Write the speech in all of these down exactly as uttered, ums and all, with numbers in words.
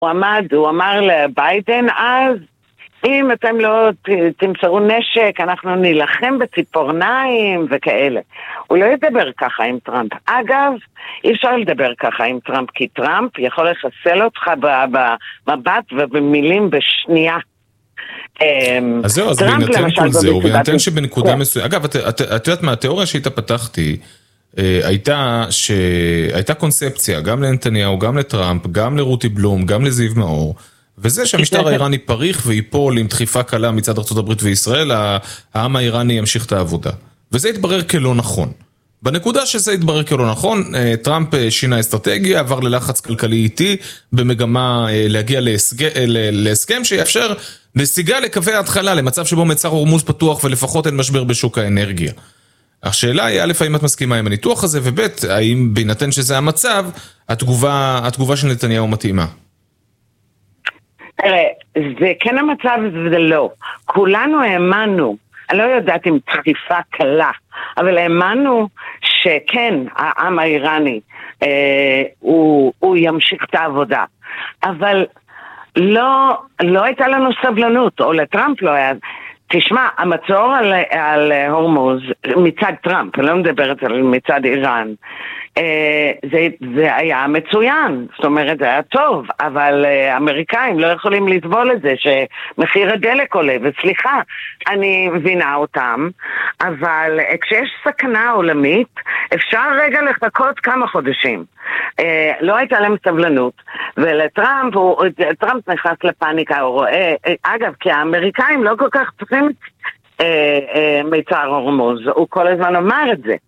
הוא עמד, הוא אמר לביידן אז, אם אתם לא תמסרו נשק, אנחנו נילחם בציפורניים וכאלה. הוא לא ידבר ככה עם טראמפ. אגב, אי אפשר לדבר ככה עם טראמפ, כי טראמפ יכול לחסל אותך במבט ובמילים בשנייה. אז זהו, אז בהינתן כל זה, ובהינתן שבנקודה מסוימת, אגב, את יודעת מה, התיאוריה שהיית פתחתי, הייתה שהייתה קונספציה, גם לנתניהו, גם לטראמפ, גם לרותי בלום, גם לזיו מאור, וזה שהמשטר האיראני פריך ויפול עם דחיפה קלה מצד ארצות הברית וישראל, העם האיראני ימשיך את העבודה. וזה התברר כלא נכון. בנקודה שזה התברר כלא נכון, טראמפ שינה אסטרטגיה, עבר ללחץ כלכלי איטי, במגמה להגיע להסכם שיאפשר נסיגה לקווי ההתחלה, למצב שבו מצר הורמוז פתוח ולפחות אין משבר בשוק האנרגיה. השאלה היא, א', האם את מסכימה עם הניתוח הזה, וב', האם בהינתן שזה המצב, התגובה, התגובה של נתניהו מתאימה? תראה, זה כן המצב, זה לא. כולנו האמנו, אני לא יודעת אם דחיפה קלה, אבל האמנו שכן, העם האיראני, אה, הוא, הוא ימשיך את העבודה. אבל לא, לא הייתה לנו סבלנות, או לטראמפ לא היה. תשמע, המצור על, על הורמוז מצד טראמפ, אני לא מדברת על מצד איראן, זה, זה היה מצוין, זאת אומרת זה היה טוב, אבל האמריקאים לא יכולים לסבול את זה שמחיר הדלק עולה, וסליחה, אני מבינה אותם, אבל כשיש סכנה עולמית אפשר רגע לחכות כמה חודשים. לא הייתה להם סבלנות, ולטראמפ הוא, טראמפ נכנס לפאניקה, הוא רואה, אגב, כי האמריקאים לא כל כך צריכים מצר הורמוז, הוא כל הזמן אומר את זה.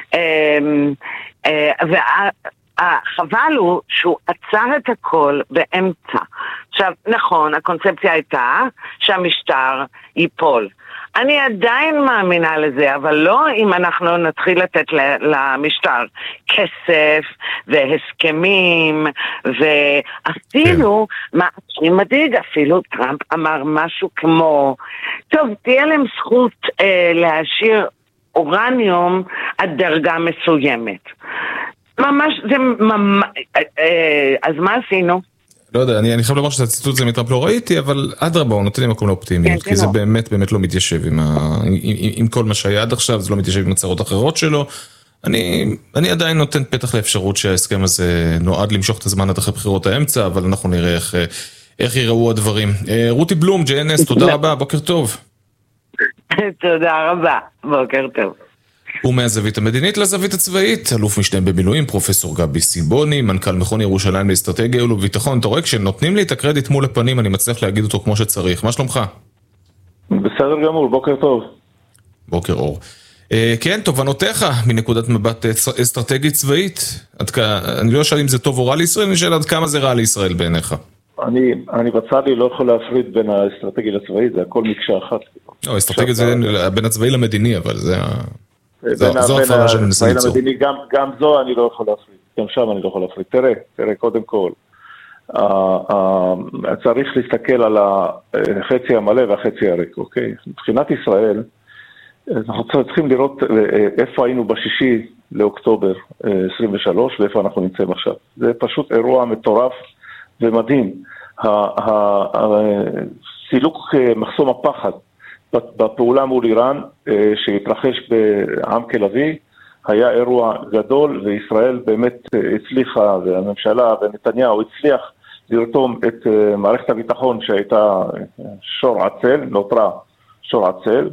והחבל הוא שהוא עצר את הכל באמצע. עכשיו, נכון, הקונספציה הייתה שהמשטר ייפול. אני עדיין מאמינה לזה, אבל לא אם אנחנו נתחיל לתת למשטר כסף והסכמים, ואפילו, מה שמדאיג, אפילו טראמפ אמר משהו כמו, טוב, תהיה להם זכות אה, להשאיר אורניום עד דרגה מסוימת. ממש, זה ממש, אה, אז מה עשינו? לא יודע, אני, אני חייב לומר שאת הציטוט הזה מטראמפ לא ראיתי, אבל עד רבה, הוא נותן לי מקום לאופטימיות, כן, כי זה לא. באמת, באמת לא מתיישב עם, ה, עם, עם, עם כל מה שהיה עד עכשיו, זה לא מתיישב עם הצעות אחרות שלו. אני, אני עדיין נותן פתח לאפשרות שההסכם הזה נועד למשוך את הזמן עד אחרי בחירות האמצע, אבל אנחנו נראה איך, איך יראו הדברים. רותי בלום, ג'י אן אס, תודה רבה, בוקר טוב. תודה רבה, בוקר טוב. ומהזווית המדינית לזווית הצבאית, אלוף משנה במילואים, פרופסור גבי סיבוני, מנכ"ל מכון ירושלים לאסטרטגיה ולביטחון. אתה רואה, כשנותנים לי את הקרדיט מול הפנים, אני מצליח להגיד אותו כמו שצריך. מה שלומך? בסדר גמור, בוקר טוב. בוקר אור. כן, תובנותיך מנקודת מבט אסטרטגית צבאית. אני לא אשאל אם זה טוב או רע לישראל, אני שאל עד כמה זה רע לישראל בעיניך. אני, אני בצד לי לא יכול להפריד בין האסטרטגיה לצבאית, זה הכל מקשה אחת. לא, אסטרטגיה זה בין הצבאי למדיני, אבל זה בין הצבאי למדיני, גם, גם זו אני לא יכול להפריד, גם שם אני לא יכול להפריד. תראה, תראה, קודם כל, צריך להסתכל על החצי המלא והחצי הריק, אוקיי? מבחינת ישראל, אנחנו צריכים לראות איפה היינו בשישי לאוקטובר עשרים ושלוש ואיפה אנחנו נמצאים עכשיו. זה פשוט אירוע מטורף ומדהים. סילוק מחסום הפחד בפעולה מול איראן שהתרחש בעם כלבי היה אירוע גדול, וישראל באמת הצליחה, והממשלה ונתניהו הצליח לרתום את מערכת הביטחון שהייתה שור עצל, נותרה שור עצל.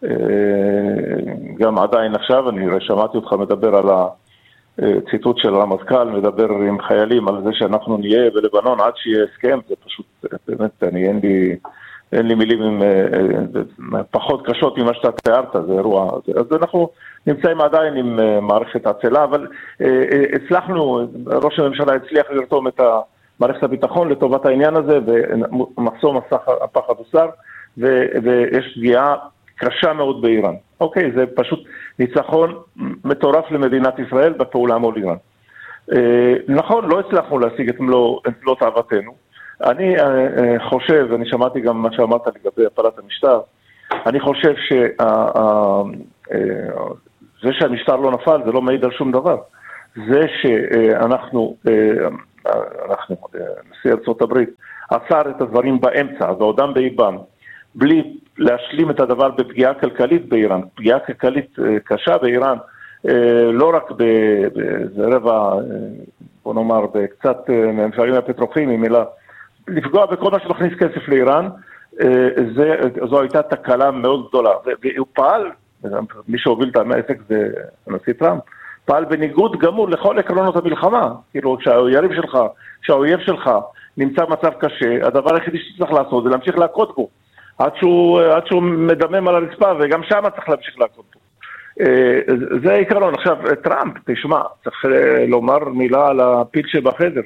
גם עדיין עכשיו, אני שמעתי אותך מדבר על הציטוט של הרמטכ"ל, מדבר עם חיילים על זה שאנחנו נהיה בלבנון עד שיהיה הסכם, זה פשוט, באמת, אני אין לי, אין לי מילים עם, פחות קשות ממה שאתה תיארת, זה אירוע, אז אנחנו נמצאים עדיין עם מערכת עצלה, אבל הצלחנו, ראש הממשלה הצליח לרתום את מערכת הביטחון לטובת העניין הזה, ומחסום הפחד הוסר, ויש פגיעה קשה מאוד באיראן. אוקיי, זה פשוט ניצחון מטורף למדינת ישראל בפעולה מול איראן. אה, נכון, לא הצלחנו להשיג את מלוא, את מלוא תאוותנו. אני אה, חושב, ואני שמעתי גם מה שאמרת לגבי הפלת המשטר, אני חושב שזה שהמשטר לא נפל, זה לא מעיד על שום דבר. זה שאנחנו, אנחנו, נשיא ארצות הברית, עצר את הדברים באמצע, ועודם באיבם, בלי להשלים את הדבר בפגיעה כלכלית באיראן, פגיעה כלכלית קשה באיראן, לא רק ברבע, בוא נאמר, בקצת ממשלים הפטרוכימיים, אלא לפגוע בכל מה שמכניס כסף לאיראן, זה, זו הייתה תקלה מאוד גדולה, והוא פעל, מי שהוביל את העסק זה הנשיא טראמפ, פעל בניגוד גמור לכל עקרונות המלחמה, כאילו כשהיריב שלך, כשהאויב שלך נמצא במצב קשה, הדבר היחידי שצריך לעשות זה להמשיך להכות בו, עד שהוא, עד שהוא מדמם על הרצפה, וגם שם צריך להמשיך להכות בו. זה עיקרון. עכשיו, טראמפ, תשמע, צריך לומר מילה על הפיל שבחדר.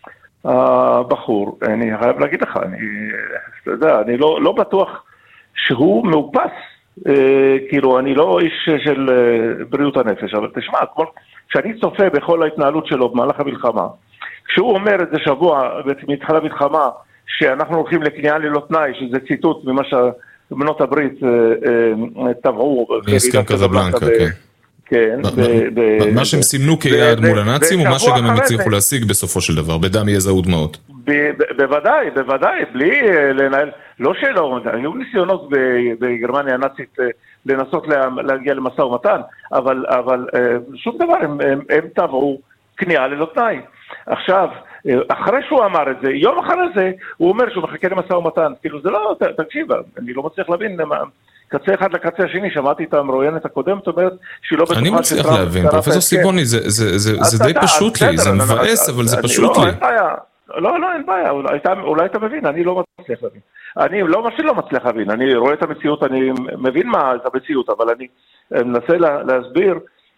הבחור, אני חייב להגיד לך, אני, אתה יודע, אני לא, לא בטוח שהוא מאופס, כאילו, אני לא איש של בריאות הנפש, אבל תשמע, כשאני צופה בכל ההתנהלות שלו במהלך המלחמה, כשהוא אומר את זה שבוע, מתחילה המלחמה, שאנחנו הולכים לכניעה ללא תנאי, שזה ציטוט ממה שבנות הברית טבעו. בהסכם קזבלנקה, כן. כן. מה שהם סימנו כיעד מול הנאצים, ומה שגם הם הצליחו להשיג בסופו של דבר, בדם יזע ודמעות. בוודאי, בוודאי, בלי לנהל, לא שלא, היו ניסיונות בגרמניה הנאצית לנסות להגיע למשא ומתן, אבל שום דבר, הם טבעו כניעה ללא תנאי. עכשיו, אחרי שהוא אמר את זה, יום אחרי זה, הוא אומר שהוא מחכה למשא ומתן. כאילו, זה לא, תקשיב, אני לא מצליח להבין, קצה אחד לקצה השני, שמעתי את המרואיינת הקודמת, אומרת שהיא לא בטוחה... אני מצליח להבין, פרופסור סיבוני, זה די פשוט לי, זה מבאס, אבל זה פשוט לי. לא, לא, אין בעיה, אולי אתה מבין, אני לא מצליח להבין. אני לא מה שלא מצליח להבין, אני רואה את המציאות, אני מבין מה את המציאות, אבל אני מנסה להסביר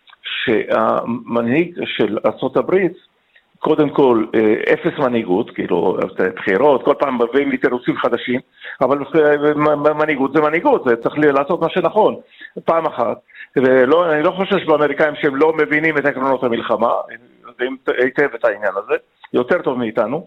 שהמנהיג של ארצות הברית, קודם כל, אפס מנהיגות, כאילו, בחירות, כל פעם מביאים לי תירוצים חדשים, אבל מנהיגות זה מנהיגות, זה צריך לעשות מה שנכון, פעם אחת, ואני לא חושב באמריקאים שהם לא מבינים את עקרונות המלחמה, זה היטב את העניין הזה, יותר טוב מאיתנו,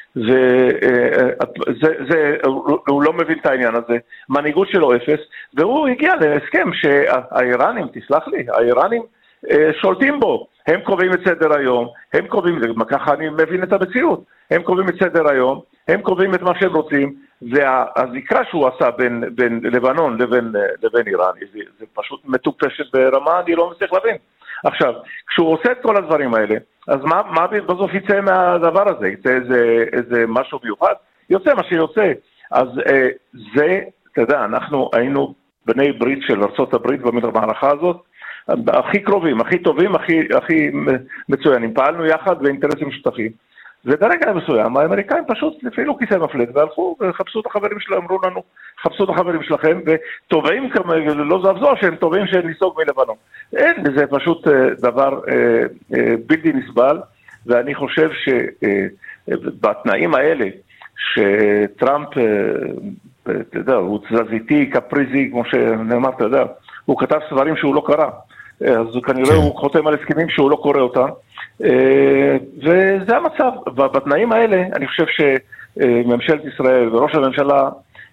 והוא לא מבין את העניין הזה, מנהיגות שלו אפס, והוא הגיע להסכם שהאיראנים, תסלח לי, האיראנים שולטים בו, הם קובעים את סדר היום, הם קובעים, ככה אני מבין את המציאות, הם קובעים את סדר היום, הם קובעים את מה שהם רוצים, והזיקה שהוא עשה בין, בין לבנון לבין, לבין איראן, זה, זה פשוט מטופשת ברמה, אני לא מצליח להבין. עכשיו, כשהוא עושה את כל הדברים האלה, אז מה, מה בסוף יצא מהדבר הזה? יצא איזה, איזה משהו מיוחד? יוצא מה שיוצא. אז אה, זה, אתה יודע, אנחנו היינו בני ברית של ארצות הברית במערכה הזאת, הכי קרובים, הכי טובים, הכי, הכי מצוינים. פעלנו יחד באינטרסים משותפים. וברגע מסוים, האמריקאים פשוט הפעילו כיסא מפלט, והלכו וחפשו את החברים שלהם, אמרו לנו, חפשו את החברים שלכם, וטובעים, לא זו שהם טובעים שהם ניסוג מלבנון. אין, זה פשוט דבר בלתי נסבל, ואני חושב שבתנאים האלה, שטראמפ, אתה יודע, הוא תזזיתי, קפריזי, כמו שנאמר, אתה יודע, הוא כתב ספרים שהוא לא קרא, אז כנראה הוא חותם על הסכמים שהוא לא קורא אותם, וזה המצב. בתנאים האלה אני חושב שממשלת ישראל וראש הממשלה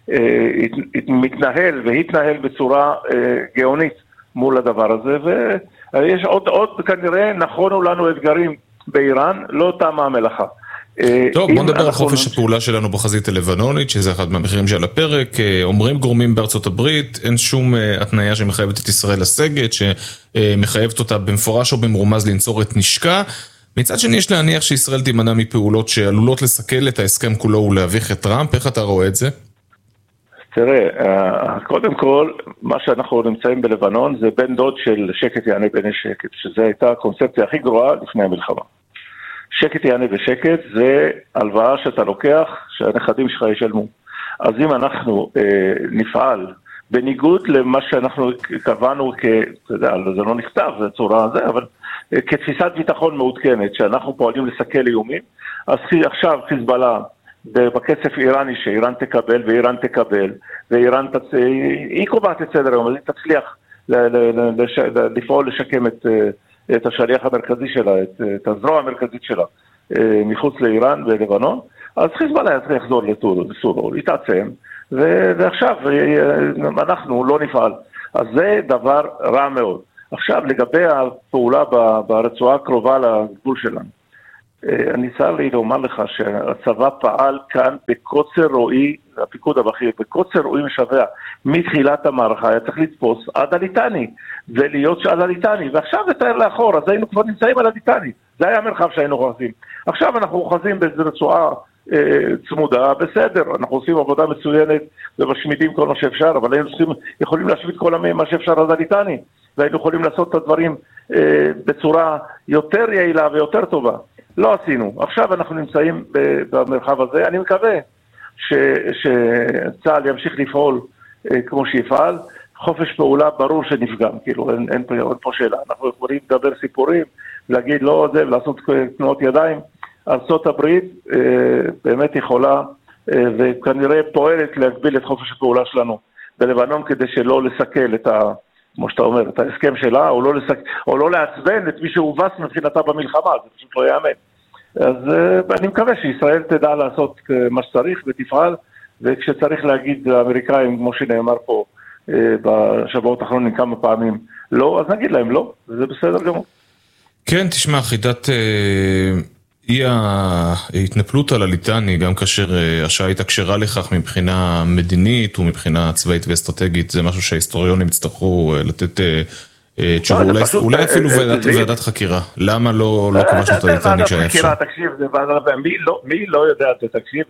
מתנהל והתנהל בצורה גאונית מול הדבר הזה, ויש עוד, עוד כנראה נכונו לנו אתגרים באיראן, לא תמה המלאכה. טוב, בוא נדבר על חופש הפעולה שלנו בחזית הלבנונית, שזה אחד מהמחירים שעל הפרק. אומרים גורמים בארצות הברית, אין שום התניה שמחייבת את ישראל לסגת, שמחייבת אותה במפורש או במרומז לנצור את נשקה. מצד שני יש להניח שישראל תימנע מפעולות שעלולות לסכל את ההסכם כולו ולהביך את טראמפ. איך אתה רואה את זה? תראה, קודם כל, מה שאנחנו נמצאים בלבנון זה בן דוד של שקט יענה בני שקט, שזו הייתה הקונספציה הכי גרועה לפני המלחמה. שקט יענה בשקט זה הלוואה שאתה לוקח שהנכדים שלך ישלמו. אז אם אנחנו אה, נפעל בניגוד למה שאנחנו קבענו, כ, אתה יודע, זה לא נכתב, זה צורה הזה, אבל אה, כתפיסת ביטחון מעודכנת שאנחנו פועלים לסכל איומים, אז עכשיו חיזבאללה בכסף איראני שאיראן תקבל ואיראן תקבל, ואיראן תצ... היא קובעת את סדר היום, אז היא תצליח ל- ל- ל- לש... לפעול לשקם את... את השליח המרכזי שלה, את, את הזרוע המרכזית שלה, מחוץ לאיראן ולבנון, אז חיזבאללה יצטרך לחזור לסורו, להתעצם, ועכשיו אנחנו לא נפעל. אז זה דבר רע מאוד. עכשיו, לגבי הפעולה ברצועה הקרובה לגבול שלנו, אני צר לי לומר לך שהצבא פעל כאן בקוצר רואי, הפיקוד הבכיר, בקוצר רואי משווה, מתחילת המערכה, היה צריך לתפוס עד הליטני, ולהיות שעד הליטני, ועכשיו לתאר לאחור, אז היינו כבר נמצאים על הליטני, זה היה המרחב שהיינו אוחזים. עכשיו אנחנו אוחזים באיזו רצועה אה, צמודה, בסדר, אנחנו עושים עבודה מצוינת, ומשמידים כל מה שאפשר, אבל היינו צריכים, יכולים להשמיד כל מה שאפשר עד הליטני, והיינו יכולים לעשות את הדברים אה, בצורה יותר יעילה ויותר טובה. לא עשינו. עכשיו אנחנו נמצאים במרחב הזה. אני מקווה שצה"ל ימשיך לפעול כמו שיפעל. חופש פעולה ברור שנפגם, כאילו אין, אין, פה, אין פה שאלה. אנחנו יכולים לדבר סיפורים, להגיד לא זה, ולעשות תנועות ידיים. ארצות הברית באמת יכולה וכנראה פועלת להגביל את חופש הפעולה שלנו בלבנון כדי שלא לסכל את ה... כמו שאתה אומר, את ההסכם שלה, או לא, לסק... או לא לעצבן את מי שהובס מבחינתה במלחמה, זה פשוט לא יאמן. אז uh, אני מקווה שישראל תדע לעשות uh, מה שצריך ותפעל, וכשצריך להגיד לאמריקאים, כמו שנאמר פה uh, בשבועות האחרונים כמה פעמים, לא, אז נגיד להם לא, וזה בסדר גמור. כן, תשמע, חידת... אה... אי ההתנפלות על הליטני, גם כאשר השעה התקשרה לכך מבחינה מדינית ומבחינה צבאית ואסטרטגית, זה משהו שההיסטוריונים יצטרכו לתת תשובה, אולי אפילו ועדת חקירה. למה לא כבשנו את הליטני כשהיה אפשר? ועדת חקירה, תקשיב, מי לא יודע את זה, תקשיב,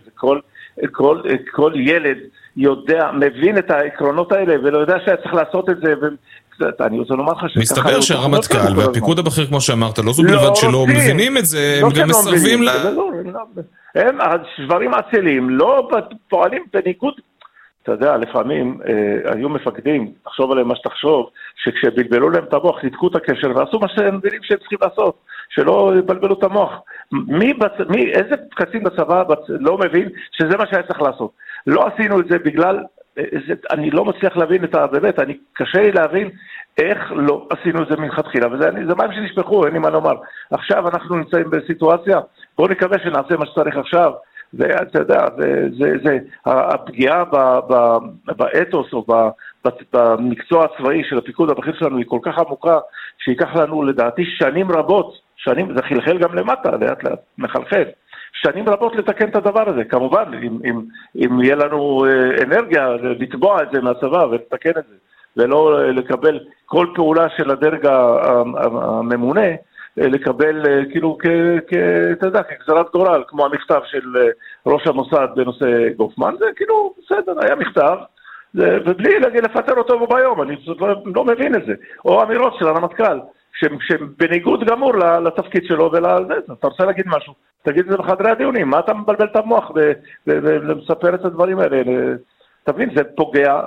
כל ילד יודע, מבין את העקרונות האלה, ולא יודע שהיה צריך לעשות את זה, אני רוצה לומר לך מסתבר שהרמטכ"ל והפיקוד הבכיר, כמו שאמרת, לא זו בלבד שלא מבינים את זה, הם גם מסרבים לה... הם שברים עצלים, לא פועלים בניגוד. אתה יודע, לפעמים היו מפקדים, תחשוב עליהם מה שתחשוב, שכשבלבלו להם את המוח, ניתקו את הקשר, ועשו מה שהם מבינים שהם צריכים לעשות, שלא יבלבלו את המוח. איזה קצין בצבא לא מבין שזה מה שהיה צריך לעשות? לא עשינו את זה בגלל... אני לא מצליח להבין את באמת, אני קשה לי להבין איך לא עשינו את זה מלכתחילה, וזה זה מים שנשפכו, אין לי מה לומר. עכשיו אנחנו נמצאים בסיטואציה, בואו נקווה שנעשה מה שצריך עכשיו, ואתה יודע, זה, זה, זה, הפגיעה ב, ב, באתוס או ב, במקצוע הצבאי של הפיקוד הבכיר שלנו היא כל כך עמוקה, שיקח לנו לדעתי שנים רבות, שנים, זה חלחל גם למטה, לאט לאט, מחלחל. שנים רבות לתקן את הדבר הזה, כמובן, אם, אם, אם יהיה לנו אנרגיה לתבוע את זה מהצבא ולתקן את זה, ולא לקבל כל פעולה של הדרג הממונה, לקבל כאילו, אתה יודע, כגזרת גורל, כמו המכתב של ראש המוסד בנושא גופמן, זה כאילו, בסדר, היה מכתב, ובלי להגיד לפטר אותו ביום, אני לא, לא מבין את זה, או אמירות של הרמטכ"ל, שבניגוד גמור לתפקיד שלו ולזה, אתה רוצה להגיד משהו, תגיד את זה בחדרי הדיונים, מה אתה מבלבל את המוח ולספר את הדברים האלה, תבין, זה פוגע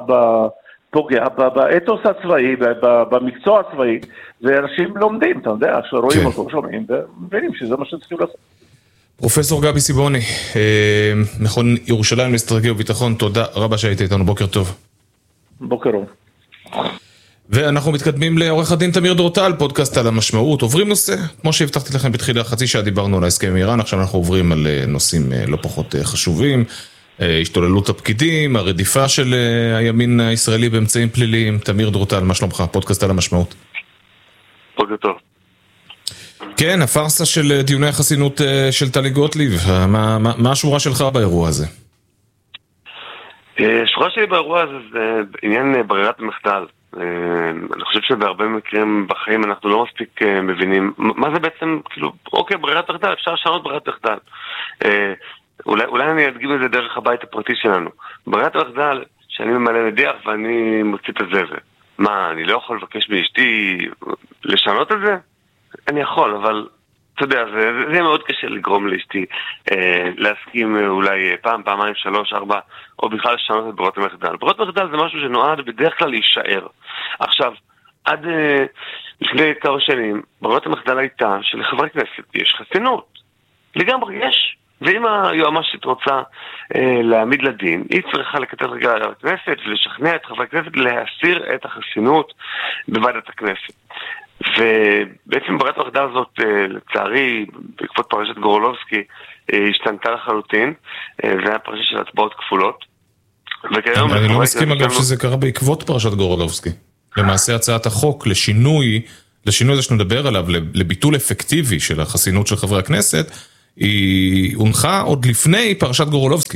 פוגע באתוס הצבאי, במקצוע הצבאי, ואנשים לומדים, אתה יודע, שרואים אותו, שומעים, ומבינים שזה מה שצריכים לעשות. פרופסור גבי סיבוני, מכון ירושלים לאסטרטגיה וביטחון, תודה רבה שהיית איתנו, בוקר טוב. בוקר טוב. ואנחנו מתקדמים לעורך הדין תמיר דורטל, פודקאסט על המשמעות. עוברים נושא, כמו שהבטחתי לכם בתחילה חצי שעה דיברנו על ההסכם עם איראן, עכשיו אנחנו עוברים על נושאים לא פחות חשובים, השתוללות הפקידים, הרדיפה של הימין הישראלי באמצעים פליליים. תמיר דורטל, מה שלומך? פודקאסט על המשמעות. בוקר טוב. כן, הפרסה של דיוני החסינות של טלי גוטליב, מה, מה, מה השורה שלך באירוע הזה? השורה שלי באירוע הזה זה עניין ברירת המחדל. אני חושב שבהרבה מקרים בחיים אנחנו לא מספיק מבינים מה זה בעצם, כאילו, אוקיי, ברירת מחדל, אפשר לשנות ברירת מחדל. אולי, אולי אני אדגים את זה דרך הבית הפרטי שלנו. ברירת מחדל שאני ממלא מדיח ואני מוציא את הזבל. מה, אני לא יכול לבקש מאשתי לשנות את זה? אני יכול, אבל אתה יודע, זה, זה מאוד קשה לגרום לאשתי אה, להסכים אולי פעם, פעמיים, שלוש, ארבע, או בכלל לשנות את ברירת המחדל. ברירת המחדל זה משהו שנועד בדרך כלל להישאר. עכשיו, עד אה, לפני כמה שנים, ברירת המחדל הייתה שלחברי כנסת יש חסינות. לגמרי יש. ואם היועמ"שית רוצה אה, להעמיד לדין, היא צריכה לקטר רגע על הכנסת ולשכנע את חברי הכנסת להסיר את החסינות בוועדת הכנסת. ובעצם ברירת המחדל הזאת, לצערי, בעקבות פרשת גורולובסקי, השתנתה לחלוטין, והיה פרשת של הצבעות כפולות. אני לא מסכים אגב שזה קרה בעקבות פרשת גורולובסקי. למעשה הצעת החוק לשינוי, לשינוי הזה שנדבר עליו, לביטול אפקטיבי של החסינות של חברי הכנסת, היא הונחה עוד לפני פרשת גורולובסקי.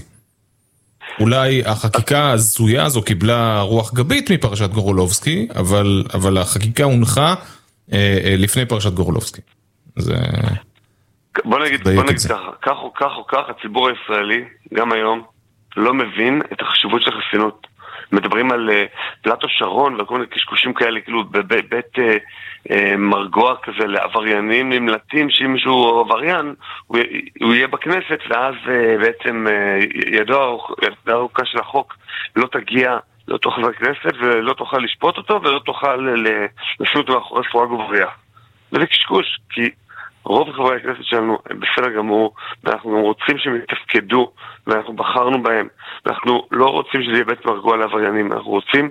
אולי החקיקה הזויה הזו קיבלה רוח גבית מפרשת גורולובסקי, אבל, אבל החקיקה הונחה אה, אה, לפני פרשת גורולובסקי. זה... בוא נגיד, בוא נגיד ככה, כך או כך או כך, הציבור הישראלי, גם היום, לא מבין את החשיבות של חסינות. מדברים על uh, פלטו שרון וכל מיני קשקושים כאלה, כאילו בבית uh, uh, מרגוע כזה לעבריינים נמלטים, שאם מישהו עבריין, הוא, הוא יהיה בכנסת, ואז uh, בעצם uh, ידו הארוכה של החוק לא תגיע לאותו חבר כנסת, ולא תוכל לשפוט אותו, ולא תוכל לשים אותו מאחורי סורג ובריח. וזה קשקוש, כי רוב חברי הכנסת שלנו הם בסדר גמור, ואנחנו גם רוצים שהם יתפקדו, ואנחנו בחרנו בהם. ואנחנו לא רוצים שזה יהיה בית מרגוע לעבריינים, אנחנו רוצים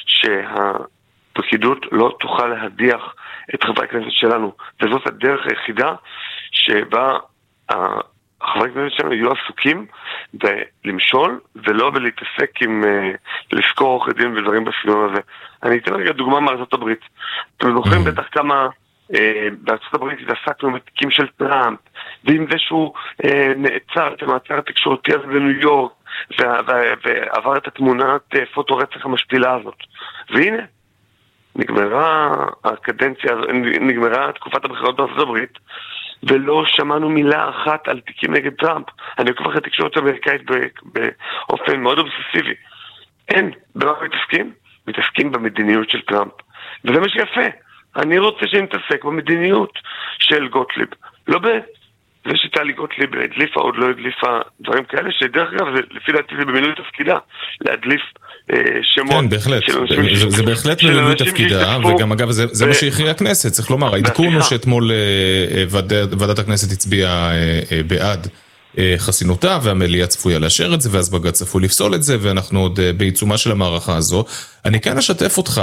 שהפקידות לא תוכל להדיח את חברי הכנסת שלנו. וזאת הדרך היחידה שבה חברי הכנסת שלנו יהיו עסוקים בלמשול, ולא בלהתעסק עם לזכור עורכי דין ודברים בסגנון הזה. אני אתן רגע דוגמה מארצות הברית. אתם זוכרים בטח כמה... בארצות הברית התעסקנו בתיקים של טראמפ, ועם זה שהוא נעצר את המעצר התקשורתי הזה בניו יורק, ועבר את התמונת פוטו רצח המשפילה הזאת. והנה, נגמרה הקדנציה, נגמרה תקופת הבחירות בארצות הברית, ולא שמענו מילה אחת על תיקים נגד טראמפ. אני עוקב אחרי תקשורת אמריקאית באופן מאוד אובססיבי. אין, במה מתעסקים? מתעסקים במדיניות של טראמפ. וזה מה שיפה. אני רוצה שנתעסק במדיניות של גוטליב. לא בזה שטלי גוטליב הדליפה, עוד לא הדליפה דברים כאלה, שדרך אגב, לפי דעתי זה במילוי תפקידה, להדליף אה, שמות. כן, בהחלט. זה, זה בהחלט במילוי תפקידה, וגם אגב, זה, זה ו... מה שהכריע הכנסת, צריך לומר. העדכון הוא שאתמול אה, ועד, ועדת הכנסת הצביעה אה, אה, בעד אה, חסינותה, והמליאה צפויה לאשר את זה, ואז בג"ץ צפוי לפסול את זה, ואנחנו עוד אה, בעיצומה של המערכה הזו. אני כאן אשתף אותך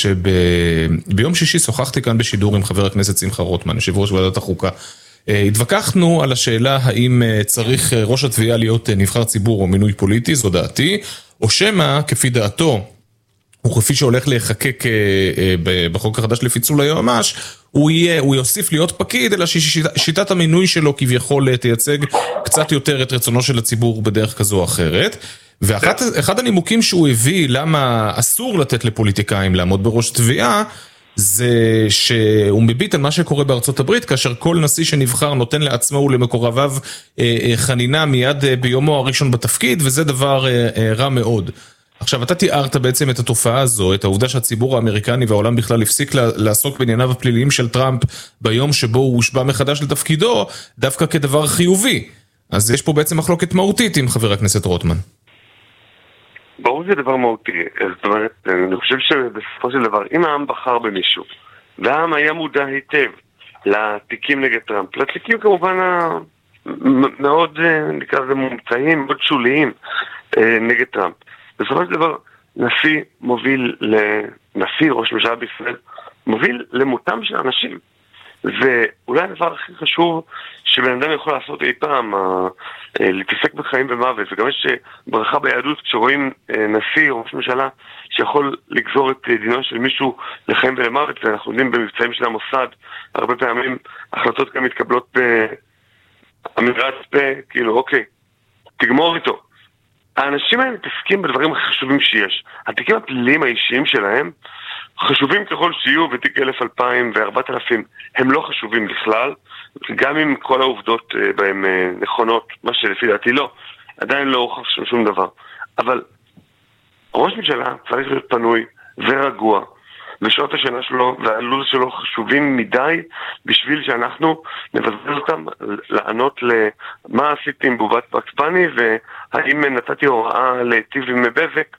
שביום שישי שוחחתי כאן בשידור עם חבר הכנסת שמחה רוטמן, יושב ראש ועדת החוקה. התווכחנו על השאלה האם צריך ראש התביעה להיות נבחר ציבור או מינוי פוליטי, זו דעתי, או שמה, כפי דעתו, וכפי שהולך להיחקק בחוק החדש לפיצול היועמ"ש, הוא יהיה, הוא יוסיף להיות פקיד, אלא ששיטת המינוי שלו כביכול תייצג קצת יותר את רצונו של הציבור בדרך כזו או אחרת. ואחד הנימוקים שהוא הביא למה אסור לתת לפוליטיקאים לעמוד בראש תביעה, זה שהוא מביט על מה שקורה בארצות הברית, כאשר כל נשיא שנבחר נותן לעצמו ולמקורביו חנינה מיד ביומו הראשון בתפקיד, וזה דבר רע מאוד. עכשיו, אתה תיארת בעצם את התופעה הזו, את העובדה שהציבור האמריקני והעולם בכלל הפסיק לעסוק בענייניו הפליליים של טראמפ ביום שבו הוא הושבע מחדש לתפקידו, דווקא כדבר חיובי. אז יש פה בעצם מחלוקת מהותית עם חבר הכנסת רוטמן. ברור זה דבר מהותי. זאת אומרת, אני חושב שבסופו של דבר, אם העם בחר במישהו, והעם היה מודע היטב לתיקים נגד טראמפ, לתיקים כמובן מאוד, נקרא לזה מומצאים, מאוד שוליים נגד טראמפ. בסופו של דבר, נשיא מוביל לנשיא, ראש ממשלה בישראל, מוביל למותם של אנשים. ואולי הדבר הכי חשוב שבן אדם יכול לעשות אי פעם, להתעסק בחיים ומוות, וגם יש ברכה ביהדות כשרואים נשיא או ראש ממשלה שיכול לגזור את דינו של מישהו לחיים ולמוות, ואנחנו יודעים במבצעים של המוסד, הרבה פעמים החלטות גם מתקבלות באמירת פה, כאילו אוקיי, תגמור איתו. האנשים האלה מתעסקים בדברים הכי חשובים שיש. התיקים הפליליים האישיים שלהם חשובים ככל שיהיו, ותיק אלף, אלפיים וארבעת אלפים, הם לא חשובים בכלל, גם אם כל העובדות בהם נכונות, מה שלפי דעתי לא, עדיין לא הוכח שם שום דבר. אבל ראש ממשלה צריך להיות פנוי ורגוע, ושעות השנה שלו והלו"ז שלו חשובים מדי בשביל שאנחנו נבזבז אותם לענות למה עשיתי עם בובת בקספני, והאם נתתי הוראה להיטיב עם בזק,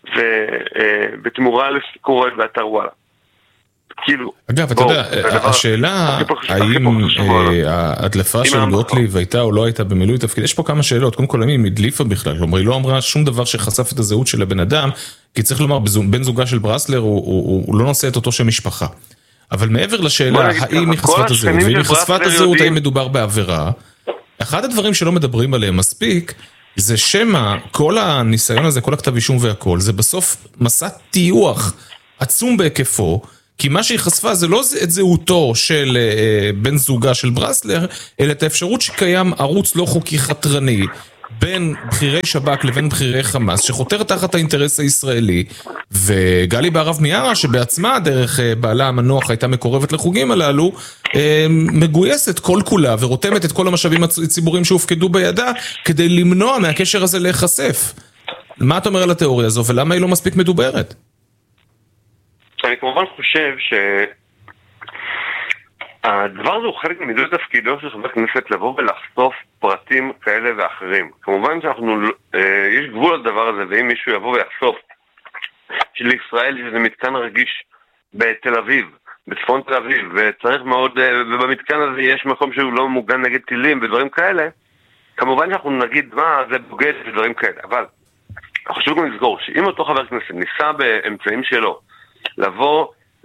ובתמורה לסיקור באתר וואלה. כאילו, אגב, אתה יודע, השאלה האם ההדלפה של גוטליב הייתה או לא הייתה במילוי תפקיד, יש פה כמה שאלות. קודם כל, האם היא הדליפה בכלל? כלומר, היא לא אמרה שום דבר שחשף את הזהות של הבן אדם, כי צריך לומר, בן זוגה של ברסלר הוא לא נושא את אותו שם משפחה. אבל מעבר לשאלה, האם היא חשפה את הזהות, ואם היא חשפה את הזהות, האם מדובר בעבירה, אחד הדברים שלא מדברים עליהם מספיק, זה שמה, כל הניסיון הזה, כל הכתב אישום והכל, זה בסוף מסע טיוח עצום בהיקפו, כי מה שהיא חשפה זה לא את זהותו של אה, בן זוגה של ברסלר, אלא את האפשרות שקיים ערוץ לא חוקי חתרני, בין בחירי שב"כ לבין בחירי חמאס, שחותר תחת האינטרס הישראלי, וגלי בערב מיארה, שבעצמה דרך בעלה המנוח הייתה מקורבת לחוגים הללו, מגויסת כל כולה ורותמת את כל המשאבים הציבוריים שהופקדו בידה, כדי למנוע מהקשר הזה להיחשף. מה אתה אומר על התיאוריה הזו, ולמה היא לא מספיק מדוברת? אני כמובן חושב ש... הדבר הזה הוא חלק ממילוי תפקידו של חבר כנסת לבוא ולחשוף פרטים כאלה ואחרים. כמובן שאנחנו, אה, יש גבול לדבר הזה, ואם מישהו יבוא ויחשוף שלישראל יש איזה מתקן רגיש בתל אביב, בצפון תל אביב, וצריך מאוד, אה, ובמתקן הזה יש מקום שהוא לא מוגן נגד טילים ודברים כאלה, כמובן שאנחנו נגיד מה זה בוגד ודברים כאלה, אבל חשוב גם לסגור שאם אותו חבר כנסת ניסה באמצעים שלו לבוא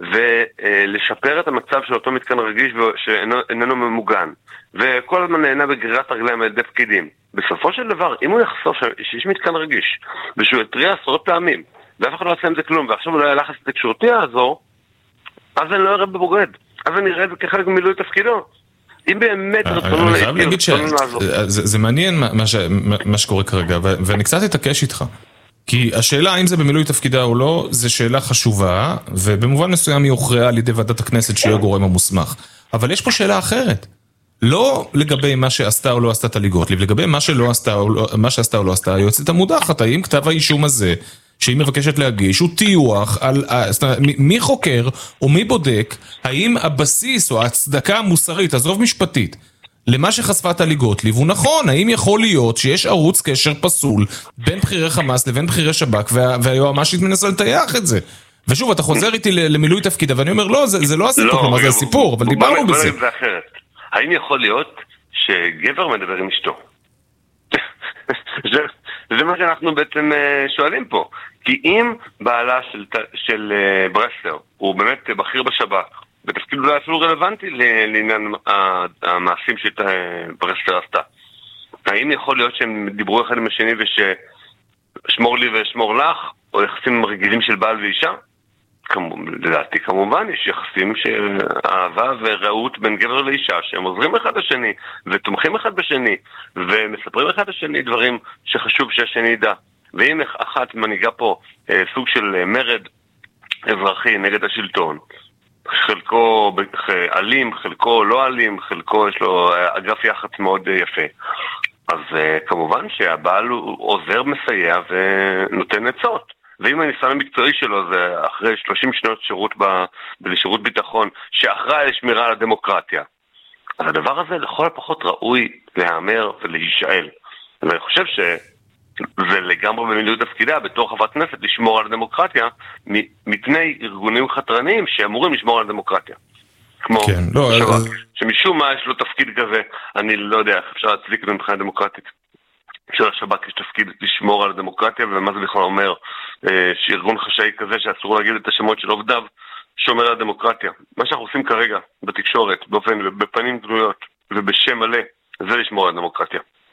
ולשפר את המצב של אותו מתקן רגיש שאיננו ממוגן, וכל הזמן נהנה בגרירת הרגליים על ידי פקידים, בסופו של דבר, אם הוא יחשוף שיש מתקן רגיש ושהוא יתריע עשרות פעמים ואף אחד לא עושה עם זה כלום, ועכשיו הוא לא היה לחץ תקשורתי לעזור, אז אני לא אראה בבוגד, אז אני אראה את זה כחלק ממילוי תפקידו. אם באמת רצונו לעזור. זה מעניין מה שקורה כרגע, ואני קצת אתעקש איתך. כי השאלה האם זה במילוי תפקידה או לא, זה שאלה חשובה, ובמובן מסוים היא הוכרעה על ידי ועדת הכנסת שהיא הגורם המוסמך. אבל יש פה שאלה אחרת. לא לגבי מה שעשתה או לא עשתה טלי גוטליב, לגבי מה שלא עשתה או לא, מה שעשתה או לא עשתה, היועצת המודחת, האם כתב האישום הזה, שהיא מבקשת להגיש, הוא טיוח על, מי חוקר או מי בודק, האם הבסיס או ההצדקה המוסרית, עזוב משפטית, למה שחשפה טלי גוטליב, הוא נכון, האם יכול להיות שיש ערוץ קשר פסול בין בחירי חמאס לבין בחירי שב"כ, וה, והיועמ"שית מנסה לטייח את זה. ושוב, אתה חוזר איתי למילוי תפקידה, ואני אומר, לא, זה, זה לא הסיפור, כלומר, זה הסיפור, אבל דיברנו בזה. זה אחרת. האם יכול להיות שגבר מדבר עם אשתו? זה, זה מה שאנחנו בעצם שואלים פה. כי אם בעלה של, של ברסלר, הוא באמת בכיר בשב"כ, בתפקיד אולי אפילו רלוונטי לעניין המעשים שברסלר עשתה. האם יכול להיות שהם דיברו אחד עם השני וששמור לי ושמור לך, או יחסים רגילים של בעל ואישה? לדעתי כמובן יש יחסים של אהבה ורעות בין גבר לאישה, שהם עוזרים אחד לשני ותומכים אחד בשני ומספרים אחד לשני דברים שחשוב שהשני ידע. ואם אחת מנהיגה פה סוג של מרד אזרחי נגד השלטון, חלקו אלים, חלקו לא אלים, חלקו יש לו אגף יח"צ מאוד יפה, אז כמובן שהבעל הוא עוזר, מסייע ונותן עצות. ואם הניסיון המקצועי שלו זה אחרי שלושים שנות שירות בשירות ביטחון שאחראי לשמירה על הדמוקרטיה, אז הדבר הזה לכל הפחות ראוי להיאמר ולהישאל. ואני חושב ש זה לגמרי במילוי תפקידה בתור חברת כנסת לשמור על הדמוקרטיה מפני ארגונים חתרניים שאמורים לשמור על הדמוקרטיה, כמו כן, לא, שב"כ, אז... שמשום מה יש לו תפקיד כזה. אני לא יודע איך אפשר להצדיק את זה מבחינה דמוקרטית, שלשב"כ יש תפקיד לשמור על הדמוקרטיה, ומה זה בכלל אומר אה, שארגון חשאי כזה שאסור להגיד את השמות של עובדיו שומר על הדמוקרטיה. מה שאנחנו עושים כרגע בתקשורת באופן, בפנים גלויות ובשם מלא, זה לשמור על הדמוקרטיה.